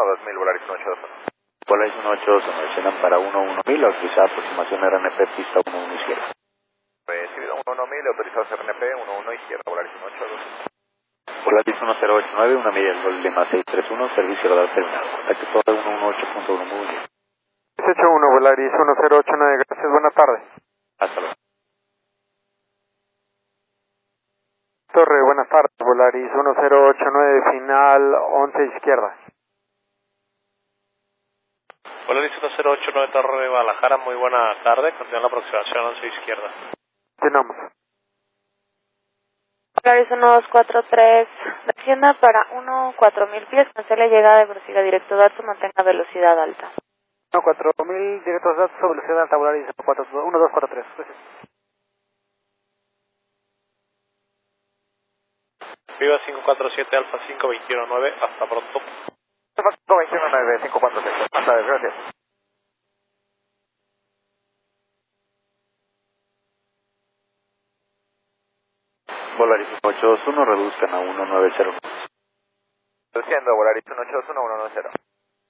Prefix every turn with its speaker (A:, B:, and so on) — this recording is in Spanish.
A: 2000, Volaris 1821.
B: Volaris 1821, desciendan para 11000, autorizada aproximación RNP, pista 11 izquierda.
A: Recibido 11000, autorizado RNP, 11 izquierda, Volaris 1821.
B: Volaris 1089, una media del Gol Lima 631, servicio radar terminal. Contacto todo 118.1, muy bien.
C: 181, Volaris 1089, gracias, buenas tardes.
B: Hasta luego.
C: Torre, buenas tardes, Volaris 1089, final 11 izquierda.
D: Volaris 1089, Torre de Guadalajara, muy buena tarde, continúa la aproximación 11 izquierda.
C: Tenemos.
E: Volaris 1243, descienda para 4000 pies, cancele llegada y prosiga directo dato, mantenga velocidad alta.
C: 4000, directos datos, velocidad alta, Volaris 1243, gracias.
D: Viva 547 Alfa 5219, hasta pronto.
A: Alfa 5219, 547, buenas tardes, gracias.
B: Volaris 1821, reduzcan a 190.
A: Desciendo, Volaris 1821, 190.